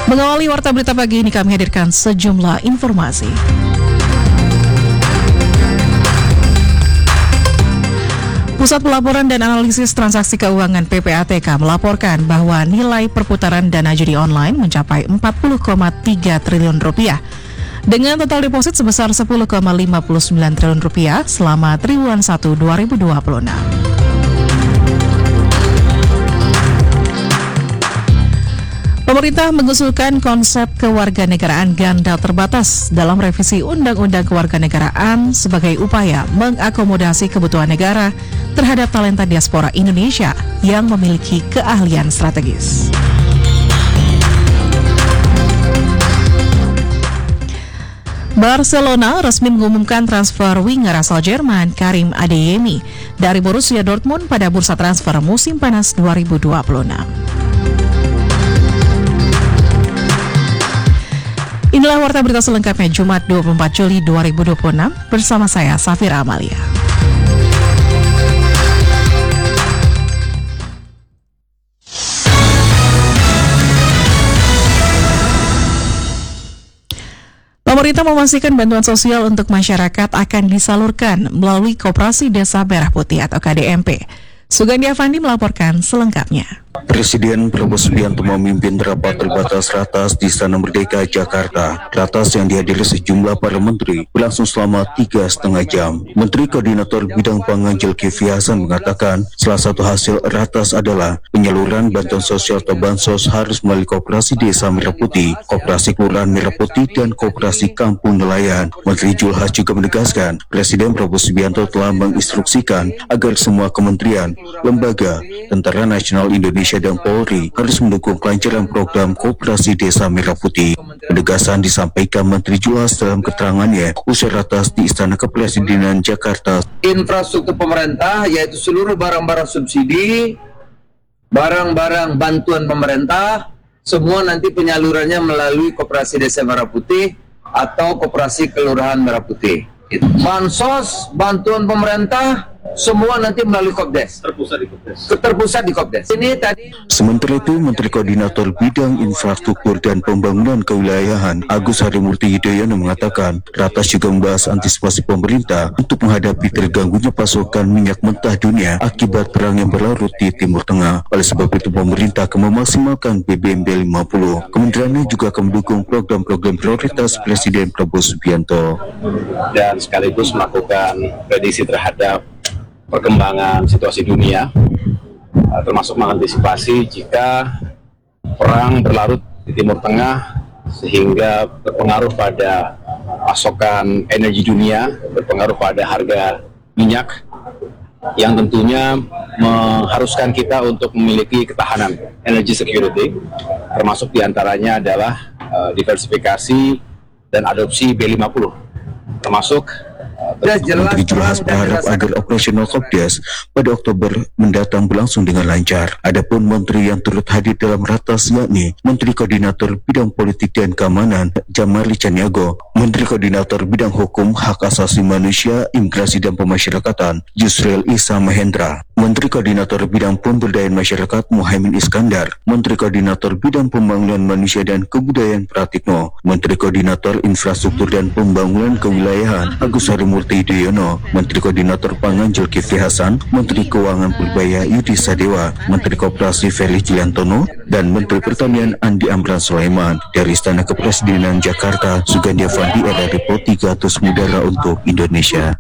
Mengawali Warta Berita pagi ini kami hadirkan sejumlah informasi. Pusat Pelaporan dan Analisis Transaksi Keuangan PPATK melaporkan bahwa nilai perputaran dana judi online mencapai 40,3 triliun rupiah dengan total deposit sebesar 10,59 triliun rupiah selama triwulan 1 2026. Pemerintah mengusulkan konsep kewarganegaraan ganda terbatas dalam revisi Undang-Undang Kewarganegaraan sebagai upaya mengakomodasi kebutuhan negara terhadap talenta diaspora Indonesia yang memiliki keahlian strategis. Barcelona resmi mengumumkan transfer winger asal Jerman Karim Adeyemi dari Borussia Dortmund pada bursa transfer musim panas 2026. Inilah Warta Berita selengkapnya Jumat 24 Juli 2026 bersama saya Safira Amalia. Pemerintah memastikan bantuan sosial untuk masyarakat akan disalurkan melalui Koperasi Desa Merah Putih atau KDMP. Sugandi Avandi melaporkan selengkapnya. Presiden Prabowo Subianto memimpin rapat terbatas Ratas di Istana Merdeka, Jakarta. Ratas yang dihadiri sejumlah para menteri berlangsung selama 3,5 jam. Menteri Koordinator Bidang Pangan Zulkifli Hasan mengatakan salah satu hasil Ratas adalah penyaluran bantuan sosial atau bansos harus melalui Koperasi Desa Merah Putih, Koperasi Kelurahan Merah Putih, dan Koperasi Kampung Nelayan. Menteri Julhas juga menegaskan Presiden Prabowo Subianto telah menginstruksikan agar semua kementerian, lembaga, Tentara Nasional Indonesia dan Polri harus mendukung kelancaran program Koperasi Desa Merah Putih. Penegasan disampaikan Menteri Julhas dalam keterangannya usai Ratas di Istana Kepresidenan Jakarta. Infrastruktur pemerintah yaitu seluruh barang-barang subsidi, barang-barang bantuan pemerintah, semua nanti penyalurannya melalui Koperasi Desa Merah Putih atau Koperasi Kelurahan Merah Putih. Bansos, bantuan pemerintah, semua nanti melalui Kopdes. Terpusat di Kopdes. Ini tadi. Sementara itu, Menteri Koordinator Bidang Infrastruktur dan Pembangunan Kewilayahan Agus Harimurti Yudhoyono mengatakan, Ratas juga membahas antisipasi pemerintah untuk menghadapi terganggunya pasokan minyak mentah dunia akibat perang yang berlarut di Timur Tengah. Oleh sebab itu, pemerintah akan memaksimalkan BBM B50. Kementeriannya juga akan mendukung program-program prioritas Presiden Prabowo Subianto. Dan sekaligus melakukan prediksi terhadap perkembangan situasi dunia, termasuk mengantisipasi jika perang berlarut di Timur Tengah sehingga berpengaruh pada pasokan energi dunia, berpengaruh pada harga minyak yang tentunya mengharuskan kita untuk memiliki ketahanan energy security, termasuk diantaranya adalah diversifikasi dan adopsi B50, termasuk Menteri Julhas berharap agar operasional Kopdes pada Oktober mendatang berlangsung dengan lancar. Adapun menteri yang turut hadir dalam Ratas yakni Menteri Koordinator Bidang Politik dan Keamanan Jamari Caniago, Menteri Koordinator Bidang Hukum, Hak Asasi Manusia, Imigrasi dan Pemasyarakatan Yusril Issa Mahendra, Menteri Koordinator Bidang Pemberdayaan Masyarakat Muhaimin Iskandar, Menteri Koordinator Bidang Pembangunan Manusia dan Kebudayaan Pratikno, Menteri Koordinator Infrastruktur dan Pembangunan Kewilayahan Agus Harimurti Yudhoyono, Menteri Koordinator Pangan Zulkifli Hasan, Menteri Keuangan Purbaya Yudi Sadewa, Menteri Koperasi Ferry Juliantono, dan Menteri Pertanian Andi Amran Sulaiman. Dari Istana Kepresidenan Jakarta, Sugandi Avandi, RRI Pro 300 Mudara untuk Indonesia.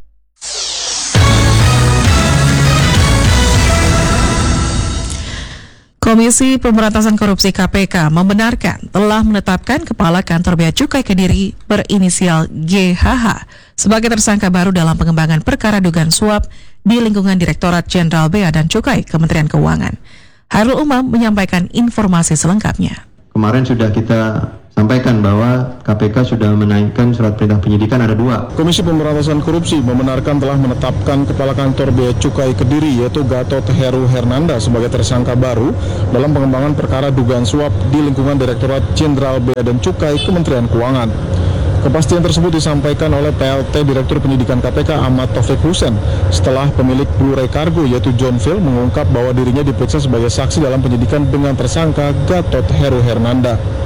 Komisi Pemberantasan Korupsi KPK membenarkan telah menetapkan Kepala Kantor Bea Cukai Kediri berinisial GHH sebagai tersangka baru dalam pengembangan perkara dugaan suap di lingkungan Direktorat Jenderal Bea dan Cukai Kementerian Keuangan. Hairul Umam menyampaikan informasi selengkapnya. Kemarin sudah kita sampaikan bahwa KPK sudah menaikkan surat perintah penyidikan ada 2. Komisi Pemberantasan Korupsi membenarkan telah menetapkan Kepala Kantor Bea Cukai Kediri yaitu Gatot Heru Hernanda sebagai tersangka baru dalam pengembangan perkara dugaan suap di lingkungan Direktorat Jenderal Bea dan Cukai Kementerian Keuangan. Kepastian tersebut disampaikan oleh PLT Direktur Penyidikan KPK Ahmad Taufik Husen setelah pemilik Blue Ray Cargo yaitu John Phil mengungkap bahwa dirinya diperiksa sebagai saksi dalam penyidikan dengan tersangka Gatot Heru Hernanda.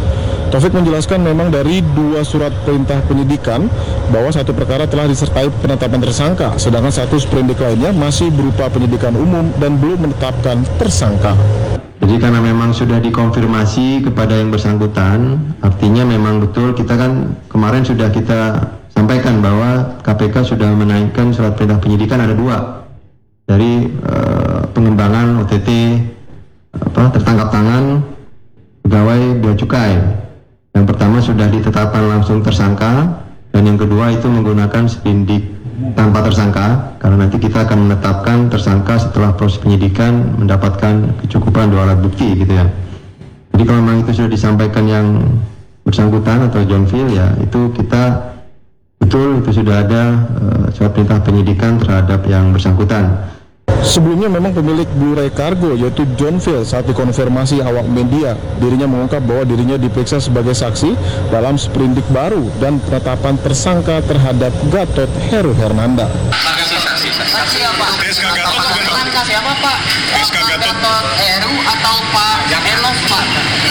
Taufik menjelaskan memang dari 2 surat perintah penyidikan bahwa 1 perkara telah disertai penetapan tersangka, sedangkan 1 sprindik lainnya masih berupa penyidikan umum dan belum menetapkan tersangka. Jadi karena memang sudah dikonfirmasi kepada yang bersangkutan, artinya memang betul kita kan kemarin sudah kita sampaikan bahwa KPK sudah menaikkan surat perintah penyidikan ada 2 dari pengembangan OTT tertangkap tangan pegawai Bea Cukai. Yang pertama sudah ditetapkan langsung tersangka, dan yang kedua itu menggunakan sprindik tanpa tersangka, karena nanti kita akan menetapkan tersangka setelah proses penyidikan mendapatkan kecukupan 2 alat bukti gitu ya. Jadi kalau memang itu sudah disampaikan yang bersangkutan atau John Phil, ya itu kita betul itu sudah ada surat perintah penyidikan terhadap yang bersangkutan. Sebelumnya memang pemilik Blu-ray Cargo yaitu John Phil saat dikonfirmasi awak media, dirinya mengungkap bahwa dirinya diperiksa sebagai saksi dalam sprindik baru dan penetapan tersangka terhadap Gatot Heru Hernanda. Saksi apa? Deska Gatot bukan Pak? Tersangka siapa Pak? Deska Gatot Heru atau Pak Enos Pak?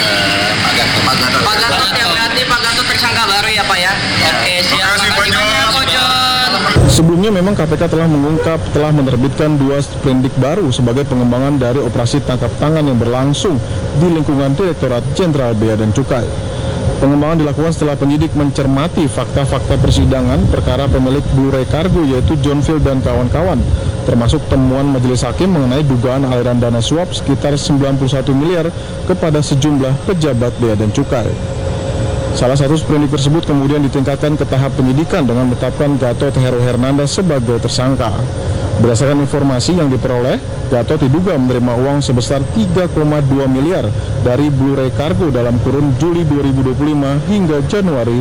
Pak Gatot yang berarti Pak Gatot tersangka baru ya Pak ya? Oke, siap. Terima kasih Pak John. Sebelumnya memang KPK telah mengungkap telah menerbitkan 2 sprindik baru sebagai pengembangan dari operasi tangkap tangan yang berlangsung di lingkungan Direktorat Jenderal Bea dan Cukai. Pengembangan dilakukan setelah penyidik mencermati fakta-fakta persidangan perkara pemilik Blu-ray Cargo yaitu John Phil dan kawan-kawan, termasuk temuan majelis hakim mengenai dugaan aliran dana suap sekitar 91 miliar kepada sejumlah pejabat Bea dan Cukai. Salah satu sprindik tersebut kemudian ditingkatkan ke tahap penyidikan dengan menetapkan Gatot Heru Hernanda sebagai tersangka. Berdasarkan informasi yang diperoleh, Gatot diduga menerima uang sebesar 3,2 miliar dari Blu-ray Cargo dalam kurun Juli 2025 hingga Januari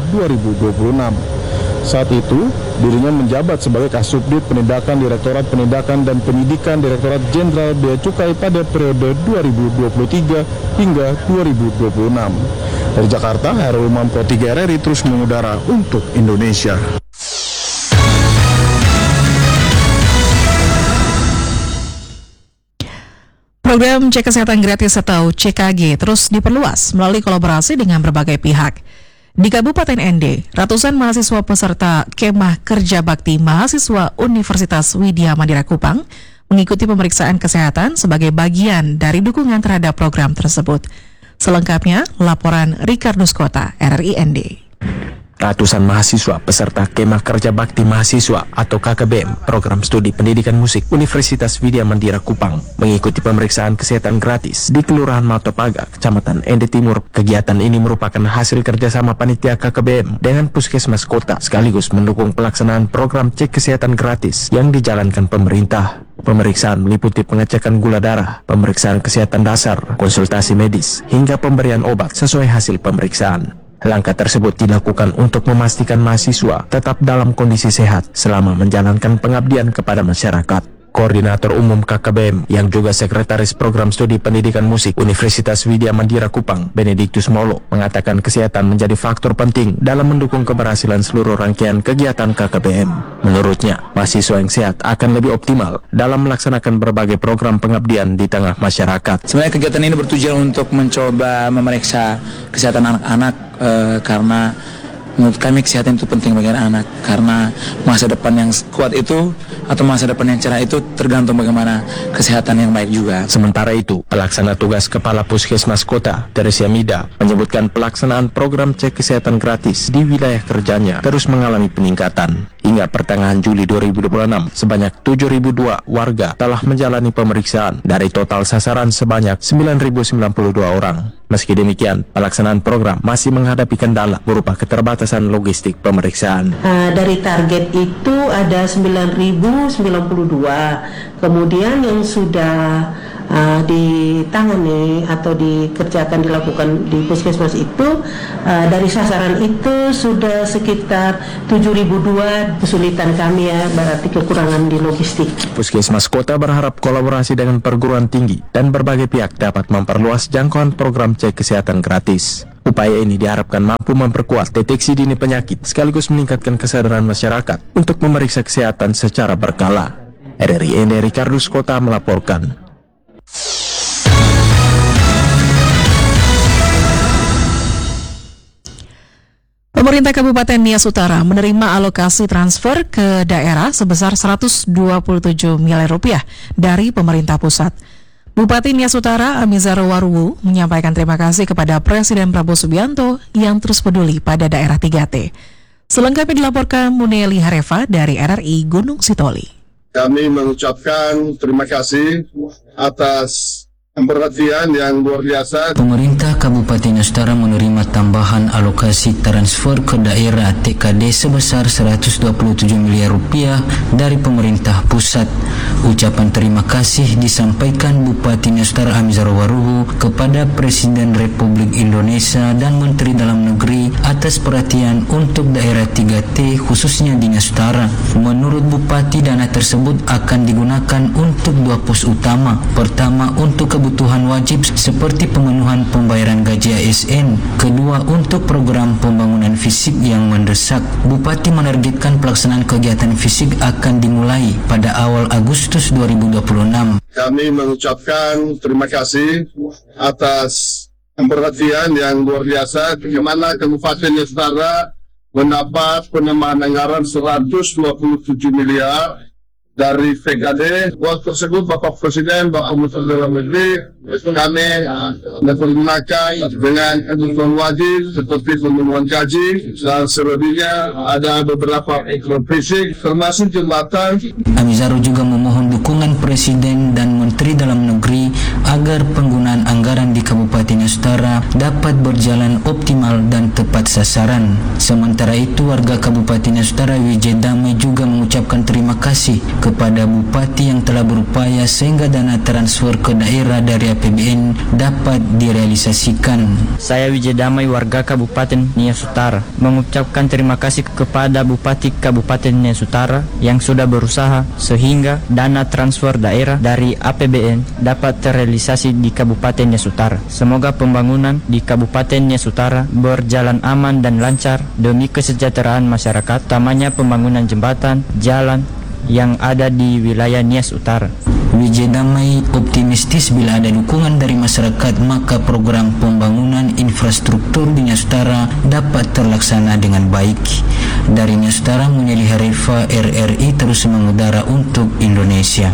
2026. Saat itu, dirinya menjabat sebagai Kasubdit Penindakan Direktorat Penindakan dan Penyidikan Direktorat Jenderal Bea Cukai pada periode 2023 hingga 2026. Dari Jakarta, Hairul Umam Pro 3 RRI terus mengudara untuk Indonesia. Program Cek Kesehatan Gratis atau CKG terus diperluas melalui kolaborasi dengan berbagai pihak. Di Kabupaten ND, ratusan mahasiswa peserta Kemah Kerja Bakti Mahasiswa Universitas Widya Mandira Kupang mengikuti pemeriksaan kesehatan sebagai bagian dari dukungan terhadap program tersebut. Selengkapnya, laporan Ricardo Skota, RRI ND. Ratusan mahasiswa peserta Kemah Kerja Bakti Mahasiswa atau KKBM Program Studi Pendidikan Musik Universitas Widya Mandira Kupang mengikuti pemeriksaan kesehatan gratis di Kelurahan Matopaga, Kecamatan Ende Timur. Kegiatan ini merupakan hasil kerjasama panitia KKBM dengan Puskesmas Kota sekaligus mendukung pelaksanaan program cek kesehatan gratis yang dijalankan pemerintah. Pemeriksaan meliputi pengecekan gula darah, pemeriksaan kesehatan dasar, konsultasi medis, hingga pemberian obat sesuai hasil pemeriksaan. Langkah tersebut dilakukan untuk memastikan mahasiswa tetap dalam kondisi sehat selama menjalankan pengabdian kepada masyarakat. Koordinator Umum KKBM yang juga Sekretaris Program Studi Pendidikan Musik Universitas Widya Mandira Kupang, Benediktus Molo, mengatakan kesehatan menjadi faktor penting dalam mendukung keberhasilan seluruh rangkaian kegiatan KKBM. Menurutnya, mahasiswa yang sehat akan lebih optimal dalam melaksanakan berbagai program pengabdian di tengah masyarakat. Sebenarnya kegiatan ini bertujuan untuk mencoba memeriksa kesehatan anak-anak karena menurut kami kesehatan itu penting bagi anak, karena masa depan yang kuat itu atau masa depan yang cerah itu tergantung bagaimana kesehatan yang baik juga. Sementara itu, pelaksana tugas Kepala Puskesmas Kota, Teresia Mida, menyebutkan pelaksanaan program cek kesehatan gratis di wilayah kerjanya terus mengalami peningkatan. Hingga pertengahan Juli 2026, sebanyak 7.002 warga telah menjalani pemeriksaan dari total sasaran sebanyak 9.092 orang. Meski demikian, pelaksanaan program masih menghadapi kendala berupa keterbatasan logistik pemeriksaan. Dari target itu ada 9.092, kemudian yang sudah ditangani atau dilakukan di puskesmas itu dari sasaran itu sudah sekitar 7.002. Kesulitan kami ya, berarti kekurangan di logistik. Puskesmas Kota berharap kolaborasi dengan perguruan tinggi dan berbagai pihak dapat memperluas jangkauan program cek kesehatan gratis. Upaya ini diharapkan mampu memperkuat deteksi dini penyakit sekaligus meningkatkan kesadaran masyarakat untuk memeriksa kesehatan secara berkala. RRI ND Ricardo Skota melaporkan. Pemerintah Kabupaten Nias Utara menerima alokasi transfer ke daerah sebesar 127 miliar rupiah dari pemerintah pusat. Bupati Nias Utara Amizar Waruwu menyampaikan terima kasih kepada Presiden Prabowo Subianto yang terus peduli pada daerah 3T. Selengkapnya dilaporkan Muneli Harefa dari RRI Gunung Sitoli. Kami mengucapkan terima kasih atas perhatian yang luar biasa. Pemerintah Kabupaten Nias Utara menerima tambahan alokasi transfer ke daerah TKD sebesar 127 miliar rupiah dari pemerintah pusat. Ucapan terima kasih disampaikan Bupati Nias Utara Amizar Waruwu kepada Presiden Republik Indonesia dan Menteri Dalam Negeri atas perhatian untuk daerah 3T khususnya di Nias Utara. Menurut Bupati, dana tersebut akan digunakan untuk dua pos utama. Pertama, untuk kebutuhan wajib seperti pemenuhan pembayaran gaji ASN. Kedua, untuk program pembangunan fisik yang mendesak. Bupati menargetkan pelaksanaan kegiatan fisik akan dimulai pada awal Agustus 2026. Kami mengucapkan terima kasih atas perhatian yang luar biasa bagaimana Kabupaten Nias Utara mendapat penambahan anggaran 127 miliar dari PKD. Uang tersebut Bapak Presiden, Bapak Menteri Dalam Negeri, kami menggunakan dengan kebutuhan wajib seperti pemenuhan gaji dan selebihnya ada beberapa program fisik termasuk jembatan. Amizar juga memohon dukungan Presiden dan Menteri Dalam Negeri agar penggunaan anggaran di Kabupaten Nias Utara dapat berjalan optimal dan tepat sasaran. Sementara itu, warga Kabupaten Nias Utara Wijay Damai juga mengucapkan terima kasih kepada Bupati yang telah berupaya sehingga dana transfer ke daerah dari APBN dapat direalisasikan. Saya Wijay Damai, warga Kabupaten Nias Utara, mengucapkan terima kasih kepada Bupati Kabupaten Nias Utara yang sudah berusaha sehingga dana transfer daerah dari APBN dapat terrealisasi di Kabupaten Nias Utara. Semoga pembangunan di Kabupaten Nias Utara berjalan aman dan lancar demi kesejahteraan masyarakat, utamanya pembangunan jembatan, jalan yang ada di wilayah Nias Utara. Wijay Damai optimistis bila ada dukungan dari masyarakat maka program pembangunan infrastruktur di Nias Utara dapat terlaksana dengan baik. Dari Nias Utara, Muneli Harefa, RRI terus mengudara untuk Indonesia.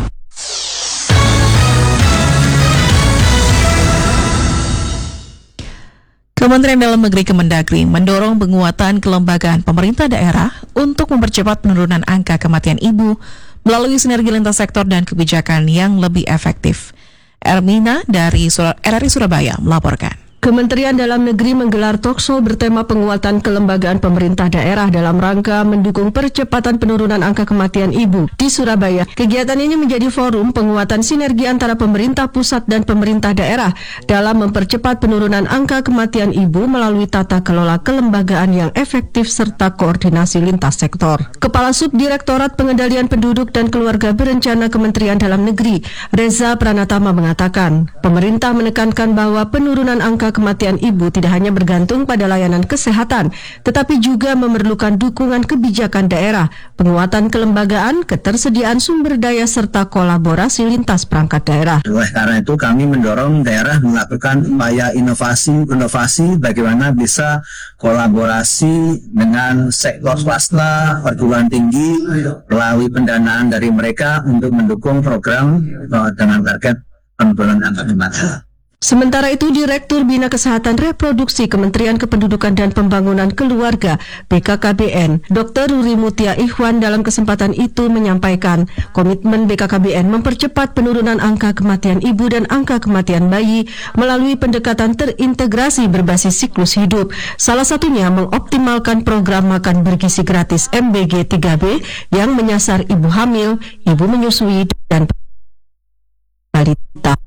Kementerian Dalam Negeri Kemendagri mendorong penguatan kelembagaan pemerintah daerah untuk mempercepat penurunan angka kematian ibu melalui sinergi lintas sektor dan kebijakan yang lebih efektif. Ermina dari RRI Surabaya melaporkan. Kementerian Dalam Negeri menggelar talkshow bertema penguatan kelembagaan pemerintah daerah dalam rangka mendukung percepatan penurunan angka kematian ibu di Surabaya. Kegiatan ini menjadi forum penguatan sinergi antara pemerintah pusat dan pemerintah daerah dalam mempercepat penurunan angka kematian ibu melalui tata kelola kelembagaan yang efektif serta koordinasi lintas sektor. Kepala Subdirektorat Pengendalian Penduduk dan Keluarga Berencana Kementerian Dalam Negeri, Reza Pranatama mengatakan, pemerintah menekankan bahwa penurunan angka kematian ibu tidak hanya bergantung pada layanan kesehatan, tetapi juga memerlukan dukungan kebijakan daerah, penguatan kelembagaan, ketersediaan sumber daya, serta kolaborasi lintas perangkat daerah. Oleh karena itu kami mendorong daerah melakukan upaya inovasi bagaimana bisa kolaborasi dengan sektor swasta, perguruan tinggi, melalui pendanaan dari mereka untuk mendukung program dengan target penurunan angka kematian. Sementara itu, Direktur Bina Kesehatan Reproduksi Kementerian Kependudukan dan Pembangunan Keluarga BKKBN, Dr. Ruri Mutia Ikhwan dalam kesempatan itu menyampaikan komitmen BKKBN mempercepat penurunan angka kematian ibu dan angka kematian bayi melalui pendekatan terintegrasi berbasis siklus hidup. Salah satunya mengoptimalkan program makan bergizi gratis MBG 3B yang menyasar ibu hamil, ibu menyusui, dan balita.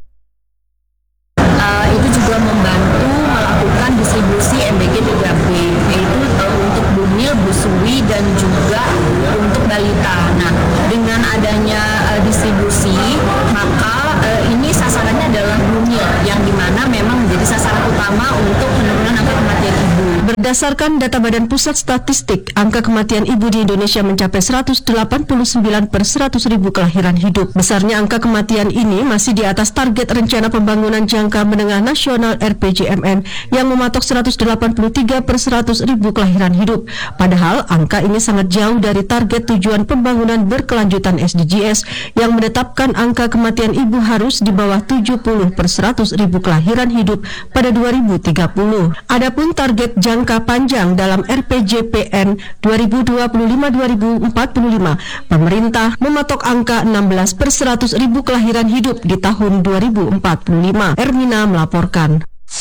Itu juga membantu melakukan distribusi MBG 3B, yaitu untuk bumil, busui, dan juga untuk balita. Nah, dengan adanya distribusi, maka ini sasarannya adalah bumil, yang dimana memang menjadi sasaran utama untuk untuk penurunan angka kematian ibu. Berdasarkan data Badan Pusat Statistik, angka kematian ibu di Indonesia mencapai 189 per 100.000 kelahiran hidup. Besarnya angka kematian ini masih di atas target Rencana Pembangunan Jangka Menengah Nasional RPJMN yang mematok 183 per 100.000 kelahiran hidup. Padahal angka ini sangat jauh dari target Tujuan Pembangunan Berkelanjutan SDGs yang menetapkan angka kematian ibu harus di bawah 70 per 100.000 kelahiran hidup pada 2030. Adapun target jangka panjang dalam RPJPN 2025-2045, pemerintah mematok angka 16 per 100.000 kelahiran hidup di tahun 2045. Ermina melaporkan.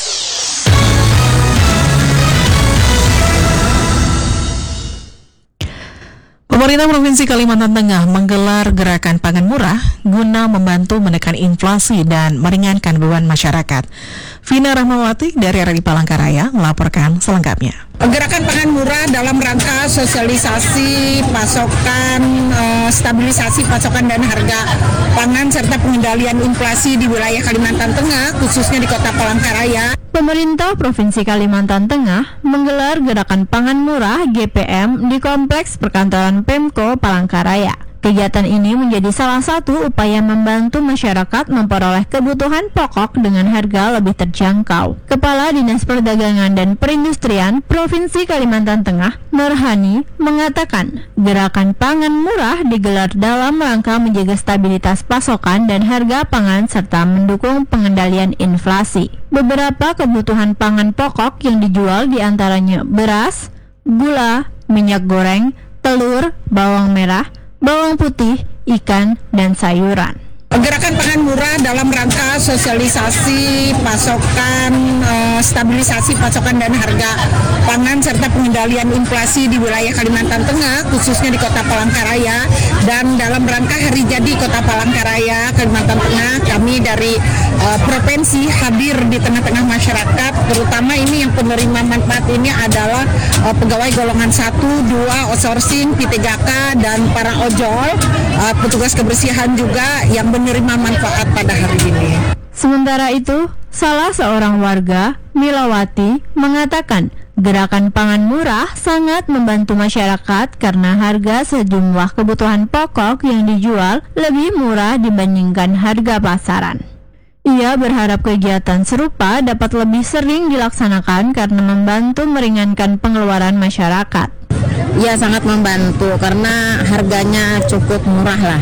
Pemerintah Provinsi Kalimantan Tengah menggelar gerakan pangan murah guna membantu menekan inflasi dan meringankan beban masyarakat. Vina Rahmawati dari RRI Palangkaraya melaporkan selengkapnya. Gerakan pangan murah dalam rangka sosialisasi pasokan, stabilisasi pasokan dan harga pangan serta pengendalian inflasi di wilayah Kalimantan Tengah, khususnya di Kota Palangkaraya. Pemerintah Provinsi Kalimantan Tengah menggelar gerakan pangan murah GPM di Kompleks Perkantoran Pemko Palangkaraya. Kegiatan ini menjadi salah satu upaya membantu masyarakat memperoleh kebutuhan pokok dengan harga lebih terjangkau. Kepala Dinas Perdagangan dan Perindustrian Provinsi Kalimantan Tengah, Nurhani, mengatakan gerakan pangan murah digelar dalam rangka menjaga stabilitas pasokan dan harga pangan serta mendukung pengendalian inflasi. Beberapa kebutuhan pangan pokok yang dijual diantaranya beras, gula, minyak goreng, telur, bawang merah, bawang putih, ikan, dan sayuran. Gerakan pangan murah dalam rangka sosialisasi pasokan, stabilisasi pasokan dan harga pangan serta pengendalian inflasi di wilayah Kalimantan Tengah, khususnya di Kota Palangkaraya. Dan dalam rangka Hari Jadi Kota Palangkaraya, Kalimantan Tengah, kami dari provinsi hadir di tengah-tengah masyarakat, terutama ini yang penerima manfaat ini adalah pegawai golongan 1, 2, outsourcing, P3K, dan para ojol, petugas kebersihan juga yang menerima manfaat pada hari ini. Sementara itu, salah seorang warga, Milawati, mengatakan gerakan pangan murah sangat membantu masyarakat karena harga sejumlah kebutuhan pokok yang dijual lebih murah dibandingkan harga pasaran. Ia berharap kegiatan serupa dapat lebih sering dilaksanakan karena membantu meringankan pengeluaran masyarakat. Ya, sangat membantu karena harganya cukup murah lah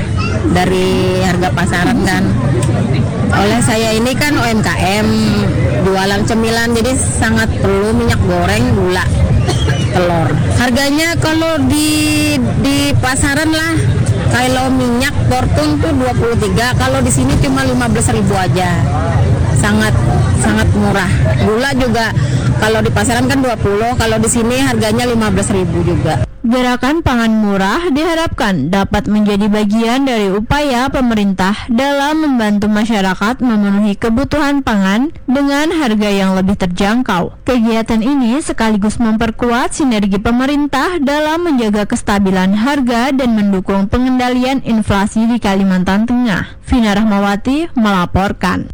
dari harga pasaran kan. Oleh saya ini kan UMKM jualan cemilan, jadi sangat perlu minyak goreng, gula, telur. Harganya kalau di pasaran lah, kalau minyak Fortune tuh 23, kalau di sini cuma 15.000 aja. Sangat murah. Gula juga kalau di pasaran kan 20, kalau di sini harganya 15.000 juga. Gerakan pangan murah diharapkan dapat menjadi bagian dari upaya pemerintah dalam membantu masyarakat memenuhi kebutuhan pangan dengan harga yang lebih terjangkau. Kegiatan ini sekaligus memperkuat sinergi pemerintah dalam menjaga kestabilan harga dan mendukung pengendalian inflasi di Kalimantan Tengah. Vina Rahmawati melaporkan.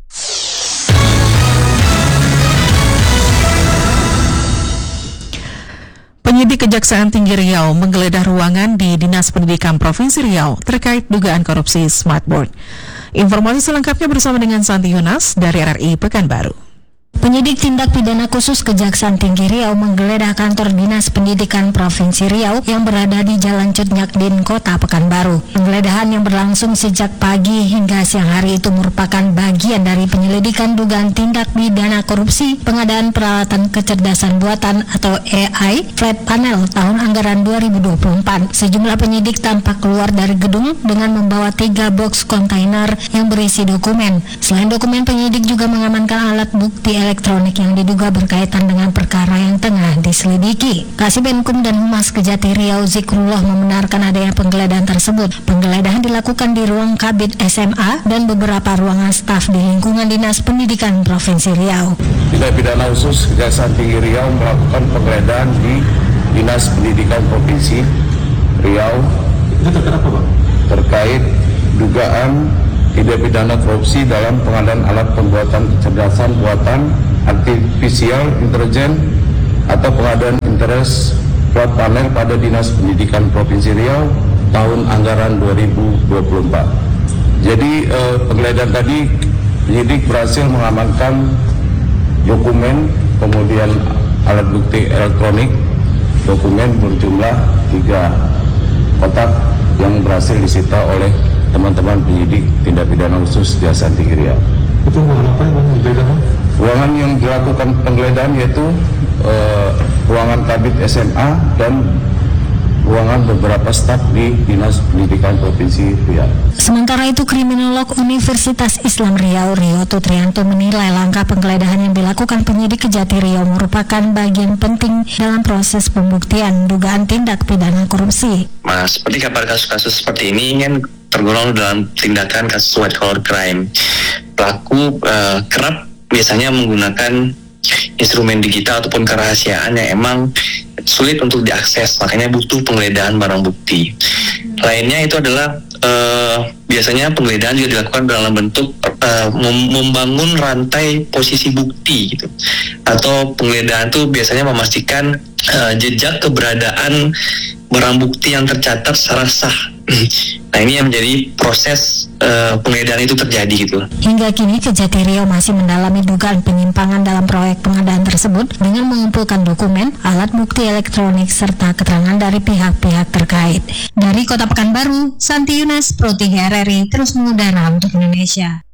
Penyidik Kejaksaan Tinggi Riau menggeledah ruangan di Dinas Pendidikan Provinsi Riau terkait dugaan korupsi Smartboard. Informasi selengkapnya bersama dengan Santi Yunas dari RRI Pekanbaru. Penyidik Tindak Pidana Khusus Kejaksaan Tinggi Riau menggeledah kantor Dinas Pendidikan Provinsi Riau yang berada di Jalan Cutnyakdin, Kota Pekanbaru. Penggeledahan yang berlangsung sejak pagi hingga siang hari itu merupakan bagian dari penyelidikan dugaan tindak pidana korupsi pengadaan peralatan kecerdasan buatan atau AI flat panel tahun anggaran 2024. Sejumlah penyidik tampak keluar dari gedung dengan membawa 3 box kontainer yang berisi dokumen. Selain dokumen, penyidik juga mengamankan alat bukti elektronik yang diduga berkaitan dengan perkara yang tengah diselidiki. Kasibenkum dan Humas Kejati Riau Zikrullah membenarkan adanya penggeledahan tersebut. Penggeledahan dilakukan di ruang Kabid SMA dan beberapa ruangan staf di lingkungan Dinas Pendidikan Provinsi Riau. Tindak Pidana Khusus Kejaksaan Tinggi Riau melakukan penggeledahan di Dinas Pendidikan Provinsi Riau. Itu terkait apa, Pak? Terkait dugaan tindak pidana korupsi dalam pengadaan alat pembuatan kecerdasan buatan artificial intelligence atau pengadaan interest fraud panel pada Dinas Pendidikan Provinsi Riau tahun anggaran 2024. Jadi penggeledahan tadi penyidik berhasil mengamankan dokumen, kemudian alat bukti elektronik, dokumen berjumlah 3 kotak yang berhasil disita oleh teman-teman penyidik tindak pidana khusus Kejaksaan Tinggi Riau. Itu ruangan apa yang penggeledahan? Ruangan yang dilakukan penggeledahan yaitu ruangan Kabid SMA dan ruangan beberapa staf di Dinas Pendidikan Provinsi Riau. Sementara itu, kriminolog Universitas Islam Riau, Rio Tutrianto, menilai langkah penggeledahan yang dilakukan penyidik Kejati Riau merupakan bagian penting dalam proses pembuktian dugaan tindak pidana korupsi. Seperti kasus-kasus seperti ini kan tergolong dalam tindakan kasus white collar crime. Pelaku kerap biasanya menggunakan instrumen digital ataupun kerahasiaan yang emang sulit untuk diakses, makanya butuh penggeledahan barang bukti. Lainnya itu adalah biasanya penggeledahan juga dilakukan dalam bentuk membangun rantai posisi bukti gitu. Atau penggeledahan itu biasanya memastikan jejak keberadaan barang bukti yang tercatat secara sah. Nah, ini yang menjadi proses penggeledahan itu terjadi gitu. Hingga kini Kejati Riau masih mendalami dugaan penyimpangan dalam proyek pengadaan tersebut dengan mengumpulkan dokumen, alat bukti elektronik serta keterangan dari pihak-pihak terkait. Dari Kota Pekanbaru, Santi Yunas, Pro 3 RRI terus mengudara untuk Indonesia.